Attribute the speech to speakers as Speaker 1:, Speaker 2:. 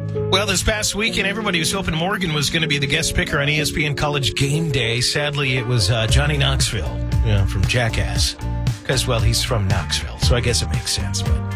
Speaker 1: Well, this past weekend, everybody was hoping Morgan was going to be the guest picker on ESPN College Game Day. Sadly, it was Johnny Knoxville, from Jackass. Because, well, he's from Knoxville, so I guess it makes sense. But